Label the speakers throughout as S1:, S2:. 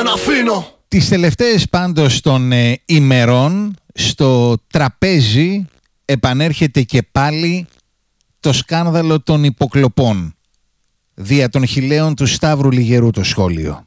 S1: δεν αφήνω.
S2: Τις τελευταίες πάντως των ημερών στο τραπέζι επανέρχεται και πάλι το σκάνδαλο των υποκλοπών. Δια των χιλέων του Σταύρου Λιγερού το σχόλιο.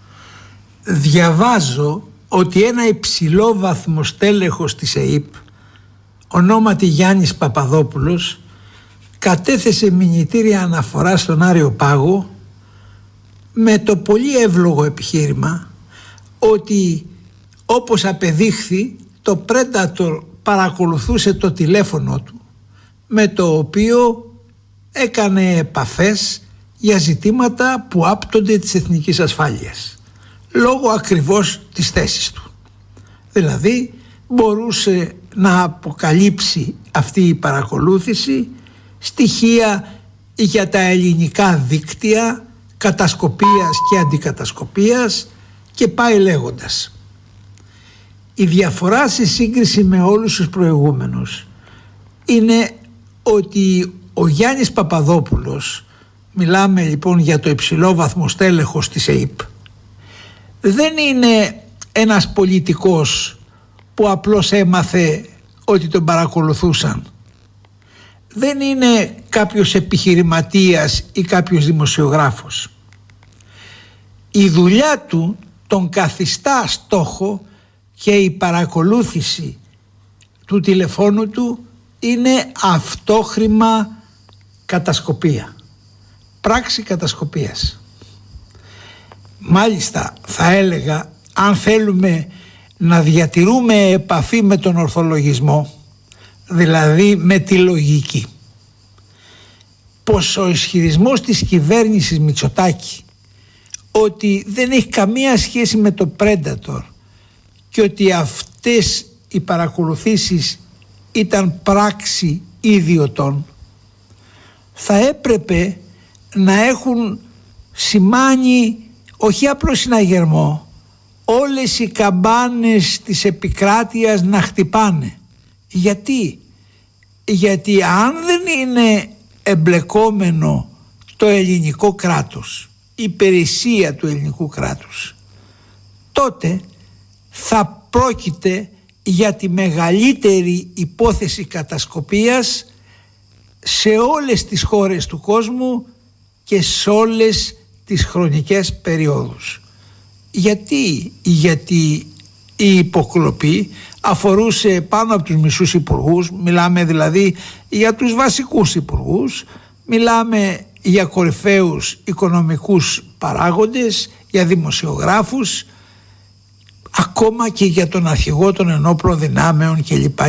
S3: Διαβάζω ότι ένα υψηλόβαθμο στέλεχος της ΕΥΠ, ονόματι Γιάννης Παπαδόπουλος, κατέθεσε μηνυτήρια αναφορά στον Άριο Πάγο με το πολύ εύλογο επιχείρημα ότι, όπως απεδείχθη, το Predator παρακολουθούσε το τηλέφωνο του, με το οποίο έκανε επαφές για ζητήματα που άπτονται της εθνικής ασφάλειας, λόγω ακριβώς της θέσης του. Δηλαδή μπορούσε να αποκαλύψει αυτή η παρακολούθηση στοιχεία για τα ελληνικά δίκτυα κατασκοπίας και αντικατασκοπίας και πάει λέγοντας. Η διαφορά σε σύγκριση με όλους τους προηγούμενους είναι ότι ο Γιάννης Παπαδόπουλος, μιλάμε λοιπόν για το υψηλόβαθμο στέλεχος της ΕΥΠ, δεν είναι ένας πολιτικός που απλώς έμαθε ότι τον παρακολουθούσαν. Δεν είναι κάποιος επιχειρηματίας ή κάποιος δημοσιογράφος. Η δουλειά του τον καθιστά στόχο και η παρακολούθηση του τηλεφώνου του είναι αυτόχρημα κατασκοπία, πράξη κατασκοπίας. Μάλιστα θα έλεγα, αν θέλουμε να διατηρούμε επαφή με τον ορθολογισμό, δηλαδή με τη λογική, πως ο ισχυρισμός της κυβέρνησης Μητσοτάκη ότι δεν έχει καμία σχέση με το Predator και ότι αυτές οι παρακολουθήσεις ήταν πράξη ιδιωτών, θα έπρεπε να έχουν σημάνει όχι απλώς συναγερμό, όλες οι καμπάνες της επικράτειας να χτυπάνε. Γιατί αν δεν είναι εμπλεκόμενο το ελληνικό κράτος, η υπηρεσία του ελληνικού κράτους, τότε θα πρόκειται για τη μεγαλύτερη υπόθεση κατασκοπίας σε όλες τις χώρες του κόσμου και σε όλες τις χρονικές περιόδους. Γιατί η υποκλοπή αφορούσε πάνω από τους μισούς υπουργούς, μιλάμε δηλαδή για τους βασικούς υπουργούς, μιλάμε για κορυφαίους οικονομικούς παράγοντες, για δημοσιογράφους, ακόμα και για τον αρχηγό των ενόπλων δυνάμεων κλπ.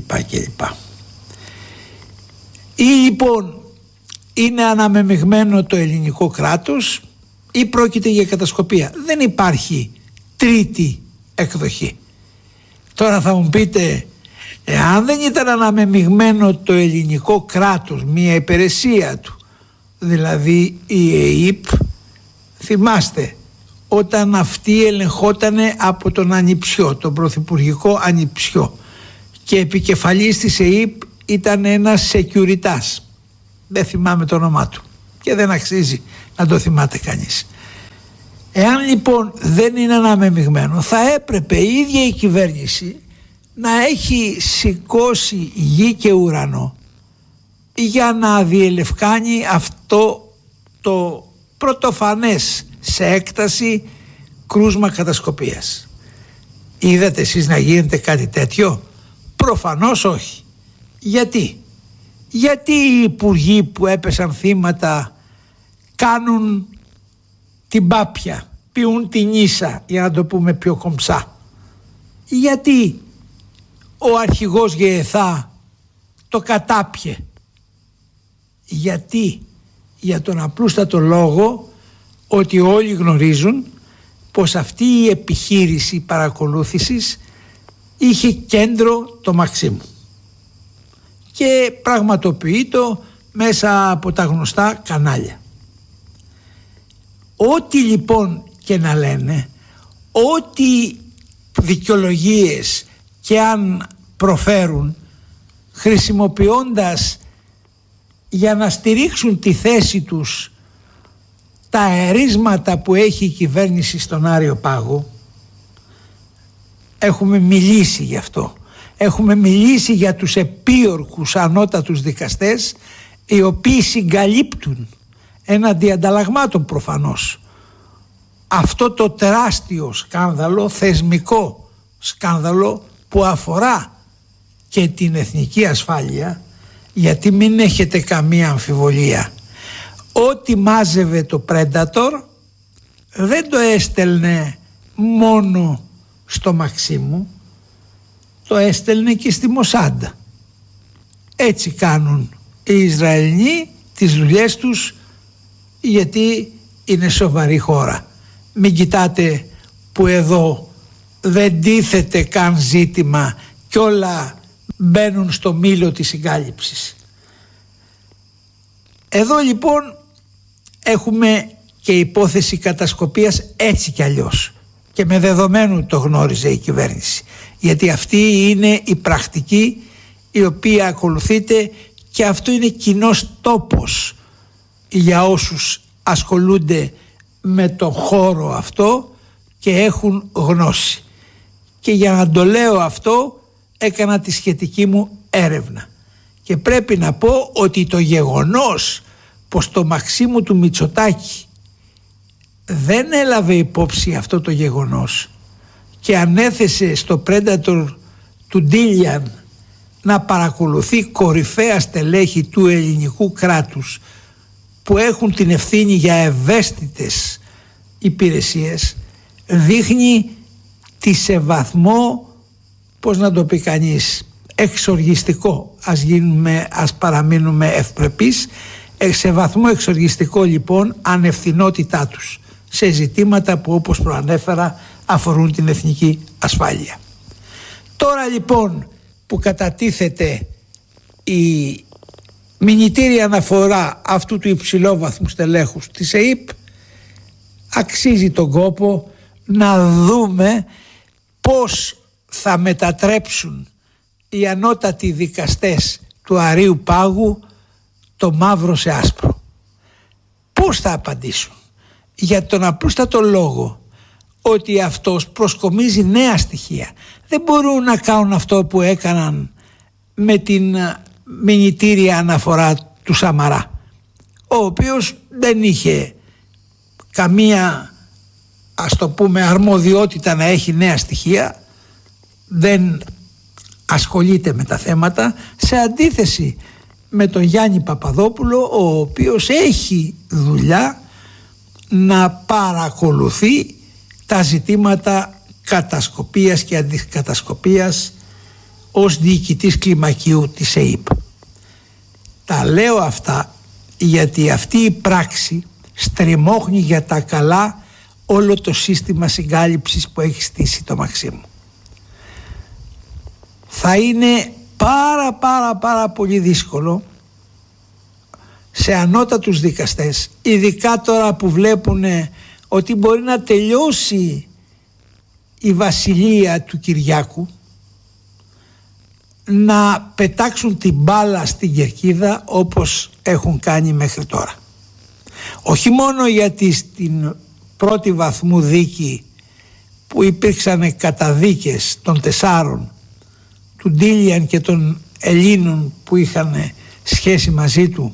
S3: Ή λοιπόν είναι αναμεμειγμένο το ελληνικό κράτος ή πρόκειται για κατασκοπία. Δεν υπάρχει τρίτη εκδοχή. Τώρα θα μου πείτε, εάν δεν ήταν αναμεμειγμένο το ελληνικό κράτος, μια υπηρεσία του, δηλαδή η ΕΥΠ, θυμάστε όταν αυτή ελεγχότανε από τον Ανιψιό, τον πρωθυπουργικό Ανιψιό, και επικεφαλής της ΕΥΠ ήταν ένας σεκιουριτάς, δεν θυμάμαι το όνομά του και δεν αξίζει να το θυμάται κανείς. Εάν λοιπόν δεν είναι αναμεμειγμένο, θα έπρεπε η ίδια η κυβέρνηση να έχει σηκώσει γη και ουρανό για να διελευκάνει αυτό το πρωτοφανές σε έκταση κρούσμα κατασκοπίας. Είδατε εσείς να γίνεται κάτι τέτοιο? Προφανώς όχι. Γιατί οι υπουργοί που έπεσαν θύματα κάνουν την πάπια, πιούν την ίσα, για να το πούμε πιο κομψά? Γιατί ο αρχηγός ΓΕΘΑ το κατάπιε? Για τον απλούστατο λόγο ότι όλοι γνωρίζουν πως αυτή η επιχείρηση παρακολούθησης είχε κέντρο το Μαξίμου και πραγματοποιείται μέσα από τα γνωστά κανάλια. Ό,τι λοιπόν και να λένε, ό,τι δικαιολογίες και αν προφέρουν, χρησιμοποιώντας για να στηρίξουν τη θέση τους τα αερίσματα που έχει η κυβέρνηση στον Άριο Πάγο, έχουμε μιλήσει γι' αυτό. Έχουμε μιλήσει για τους επίορκους ανώτατους δικαστές, οι οποίοι συγκαλύπτουν έναντι ανταλλαγμάτων προφανώς αυτό το τεράστιο σκάνδαλο, θεσμικό σκάνδαλο που αφορά και την εθνική ασφάλεια, γιατί μην έχετε καμία αμφιβολία, ό,τι μάζευε το Predator δεν το έστελνε μόνο στο Μαξίμου, το έστελνε και στη Μοσάντα. Έτσι κάνουν οι Ισραηλοί τις δουλειές τους, γιατί είναι σοβαρή χώρα. Μην κοιτάτε που εδώ δεν τίθεται καν ζήτημα και όλα μπαίνουν στο μήλο της συγκάλυψης. Εδώ λοιπόν έχουμε και υπόθεση κατασκοπίας έτσι κι αλλιώς, και με δεδομένου το γνώριζε η κυβέρνηση, γιατί αυτή είναι η πρακτική η οποία ακολουθείται και αυτό είναι κοινός τόπος για όσους ασχολούνται με το χώρο αυτό και έχουν γνώση. Και για να το λέω αυτό έκανα τη σχετική μου έρευνα και πρέπει να πω ότι το γεγονός πως το Μαξίμου του Μητσοτάκη δεν έλαβε υπόψη αυτό το γεγονός και ανέθεσε στο Predator του Ντίλιαν να παρακολουθεί κορυφαία στελέχη του ελληνικού κράτους που έχουν την ευθύνη για ευαίσθητες υπηρεσίες, δείχνει τι σε βαθμό, πώς να το πει κανείς, εξοργιστικό, ας παραμείνουμε ευπρεπείς, σε βαθμό εξοργιστικό λοιπόν ανευθυνότητά τους σε ζητήματα που όπως προανέφερα αφορούν την εθνική ασφάλεια. Τώρα λοιπόν που κατατίθεται η μηνυτήρια αναφορά αυτού του υψηλόβαθμου στελέχους της ΕΥΠ, αξίζει τον κόπο να δούμε πώς θα μετατρέψουν οι ανώτατοι δικαστές του Αρείου Πάγου το μαύρο σε άσπρο. Πώς θα απαντήσουν? Για τον απλούστατο λόγο ότι αυτός προσκομίζει νέα στοιχεία. Δεν μπορούν να κάνουν αυτό που έκαναν με την μηνυτήρια αναφορά του Σαμαρά, ο οποίος δεν είχε καμία, ας το πούμε, αρμοδιότητα να έχει νέα στοιχεία, δεν ασχολείται με τα θέματα, σε αντίθεση με τον Γιάννη Παπαδόπουλο, ο οποίος έχει δουλειά να παρακολουθεί τα ζητήματα κατασκοπίας και αντικατασκοπίας ως διοικητής κλιμακίου της ΕΥΠ. Τα λέω αυτά γιατί αυτή η πράξη στριμώχνει για τα καλά όλο το σύστημα συγκάλυψης που έχει στήσει το Μαξίμου. Θα είναι πάρα πολύ δύσκολο σε ανώτατους δικαστές, ειδικά τώρα που βλέπουν ότι μπορεί να τελειώσει η βασιλεία του Κυριάκου, να πετάξουν την μπάλα στην κερκίδα όπως έχουν κάνει μέχρι τώρα. Όχι μόνο γιατί στην πρώτη βαθμού δίκη που υπήρξαν καταδίκες των 4, του Ντίλιαν και των Ελλήνων που είχαν σχέση μαζί του,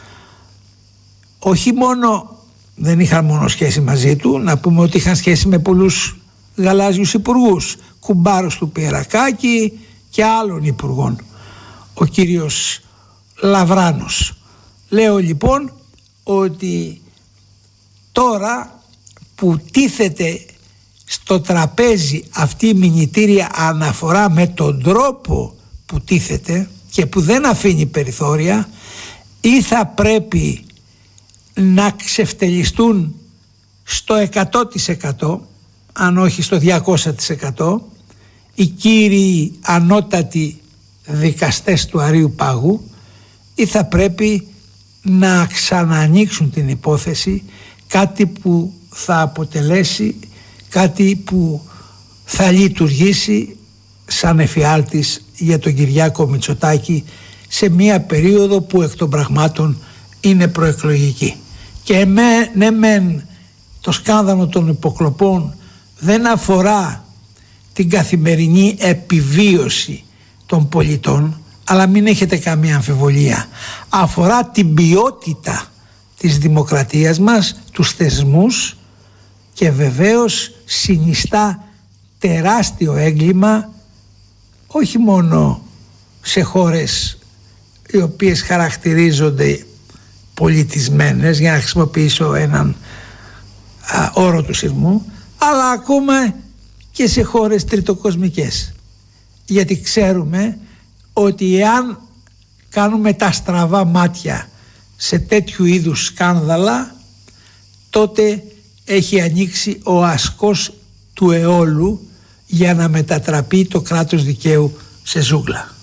S3: όχι μόνο δεν είχαν μόνο σχέση μαζί του, να πούμε ότι είχαν σχέση με πολλούς γαλάζιους υπουργούς, κουμπάρος του Πιερακάκη και άλλων υπουργών, ο κύριος Λαβράνος. Λέω λοιπόν ότι τώρα που τίθεται στο τραπέζι αυτή η μηνυτήρια αναφορά με τον τρόπο που τίθεται και που δεν αφήνει περιθώρια, ή θα πρέπει να ξεφτελιστούν στο 100%, αν όχι στο 200%, οι κύριοι ανώτατοι δικαστές του Αρείου Πάγου, ή θα πρέπει να ξαναανοίξουν την υπόθεση, κάτι που θα αποτελέσει, κάτι που θα λειτουργήσει σαν εφιάλτης για τον Κυριάκο Μητσοτάκη σε μία περίοδο που εκ των πραγμάτων είναι προεκλογική. Και ναι μεν το σκάνδαλο των υποκλοπών δεν αφορά την καθημερινή επιβίωση των πολιτών, αλλά μην έχετε καμία αμφιβολία, αφορά την ποιότητα της δημοκρατίας μας, τους θεσμούς, και βεβαίως συνιστά τεράστιο έγκλημα όχι μόνο σε χώρες οι οποίες χαρακτηρίζονται πολιτισμένες, για να χρησιμοποιήσω έναν όρο του σειρμού, αλλά ακόμα και σε χώρες τριτοκοσμικές. Γιατί ξέρουμε ότι εάν κάνουμε τα στραβά μάτια σε τέτοιου είδους σκάνδαλα, τότε έχει ανοίξει ο ασκός του αιώλου για να μετατραπεί το κράτος δικαίου σε ζούγκλα.